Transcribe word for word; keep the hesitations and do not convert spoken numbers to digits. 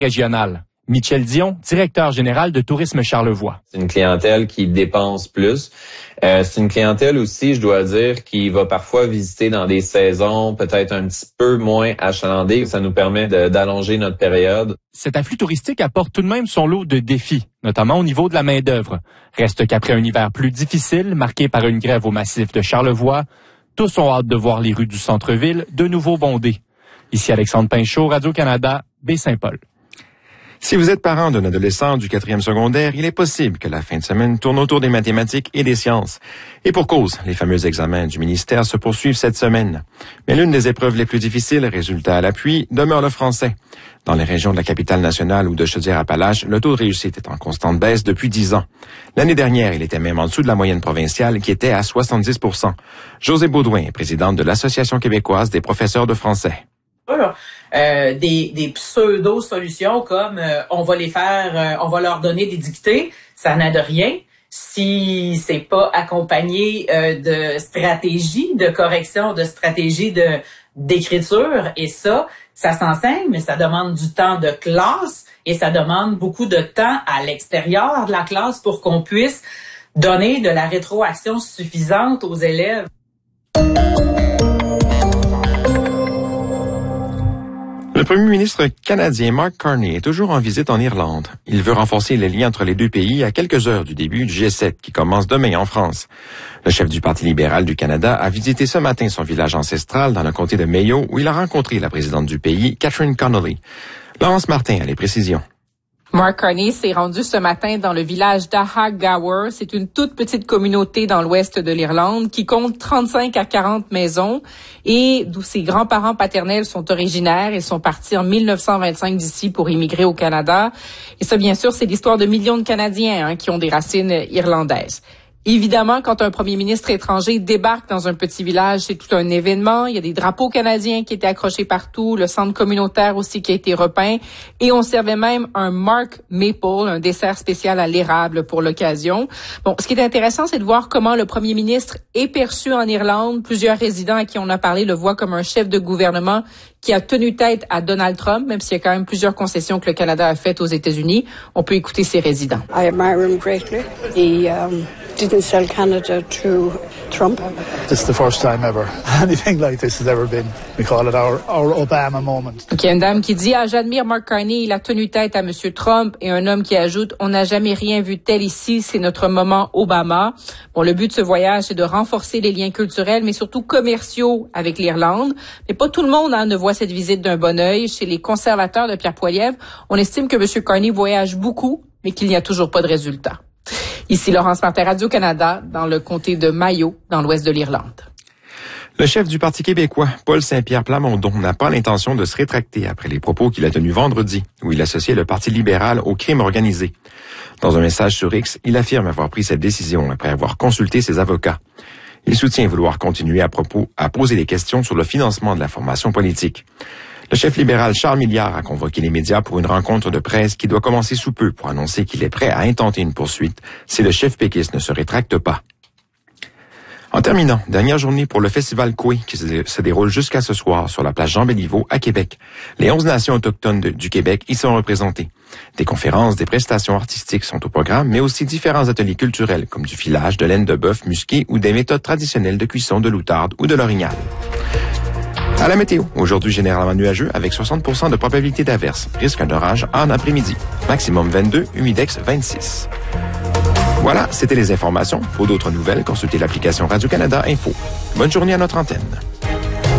régional. Michel Dion, directeur général de Tourisme Charlevoix. C'est une clientèle qui dépense plus. Euh, c'est une clientèle aussi, je dois dire, qui va parfois visiter dans des saisons peut-être un petit peu moins achalandées. Ça nous permet de, d'allonger notre période. Cet afflux touristique apporte tout de même son lot de défis, notamment au niveau de la main-d'œuvre. Reste qu'après un hiver plus difficile, marqué par une grève au massif de Charlevoix, tous ont hâte de voir les rues du centre-ville de nouveau bondées. Ici Alexandre Pinchot, Radio-Canada, Baie-Saint-Paul. Si vous êtes parent d'un adolescent du quatrième secondaire, il est possible que la fin de semaine tourne autour des mathématiques et des sciences. Et pour cause, les fameux examens du ministère se poursuivent cette semaine. Mais l'une des épreuves les plus difficiles, résultat à l'appui, demeure le français. Dans les régions de la capitale nationale ou de Chaudière-Appalaches, le taux de réussite est en constante baisse depuis dix ans. L'année dernière, il était même en dessous de la moyenne provinciale qui était à soixante-dix pour cent. Josée Baudouin est présidente de l'Association québécoise des professeurs de français. Euh, des, des pseudo-solutions comme euh, on va les faire, euh, on va leur donner des dictées, ça n'a de rien si c'est pas accompagné euh, de stratégies de correction, de stratégies de d'écriture. Et ça, ça s'enseigne, mais ça demande du temps de classe et ça demande beaucoup de temps à l'extérieur de la classe pour qu'on puisse donner de la rétroaction suffisante aux élèves. Le premier ministre canadien Mark Carney est toujours en visite en Irlande. Il veut renforcer les liens entre les deux pays à quelques heures du début du G sept qui commence demain en France. Le chef du Parti libéral du Canada a visité ce matin son village ancestral dans le comté de Mayo où il a rencontré la présidente du pays, Catherine Connolly. Laurence Martin a les précisions. Mark Carney s'est rendu ce matin dans le village d'Ahaggower. C'est une toute petite communauté dans l'ouest de l'Irlande qui compte trente-cinq à quarante maisons et d'où ses grands-parents paternels sont originaires. Ils sont partis en mille neuf cent vingt-cinq d'ici pour immigrer au Canada. Et ça, bien sûr, c'est l'histoire de millions de Canadiens hein, qui ont des racines irlandaises. Évidemment, quand un premier ministre étranger débarque dans un petit village, c'est tout un événement. Il y a des drapeaux canadiens qui étaient accrochés partout, le centre communautaire aussi qui a été repeint. Et on servait même un Mark Maple, un dessert spécial à l'érable pour l'occasion. Bon, ce qui est intéressant, c'est de voir comment le premier ministre est perçu en Irlande. Plusieurs résidents à qui on a parlé le voient comme un chef de gouvernement qui a tenu tête à Donald Trump, même s'il y a quand même plusieurs concessions que le Canada a faites aux États-Unis. On peut écouter ses résidents. I admire him greatly. He um, didn't sell Canada to Trump. This is the first time ever anything like this has ever been. We call it our, our Obama moment. Donc, il y a une dame qui dit « Ah, j'admire Mark Carney, il a tenu tête à M. Trump. » Et un homme qui ajoute « On n'a jamais rien vu tel ici, c'est notre moment Obama. » Bon, le but de ce voyage, c'est de renforcer les liens culturels, mais surtout commerciaux avec l'Irlande. Mais pas tout le monde hein, ne voit cette visite d'un bon œil. Chez les conservateurs de Pierre Poilievre, on estime que M. Carney voyage beaucoup, mais qu'il n'y a toujours pas de résultat. Ici Laurence Martin, Radio-Canada, dans le comté de Mayo, dans l'ouest de l'Irlande. Le chef du Parti québécois, Paul Saint-Pierre Plamondon, n'a pas l'intention de se rétracter après les propos qu'il a tenus vendredi, où il associait le Parti libéral au crime organisé. Dans un message sur X, il affirme avoir pris cette décision après avoir consulté ses avocats. Il soutient vouloir continuer à propos à poser des questions sur le financement de la formation politique. Le chef libéral Charles Milliard a convoqué les médias pour une rencontre de presse qui doit commencer sous peu pour annoncer qu'il est prêt à intenter une poursuite si le chef péquiste ne se rétracte pas. En terminant, dernière journée pour le festival Coué qui se déroule jusqu'à ce soir sur la place Jean-Béliveau à Québec. Les onze nations autochtones de, du Québec y sont représentées. Des conférences, des prestations artistiques sont au programme, mais aussi différents ateliers culturels comme du filage, de laine de bœuf musquée ou des méthodes traditionnelles de cuisson de l'outarde ou de l'orignal. À la météo, aujourd'hui généralement nuageux avec soixante pour cent de probabilité d'averse. Risque d'orage en après-midi. Maximum vingt-deux, humidex vingt-six. Voilà, c'était les informations. Pour d'autres nouvelles, consultez l'application Radio-Canada Info. Bonne journée à notre antenne.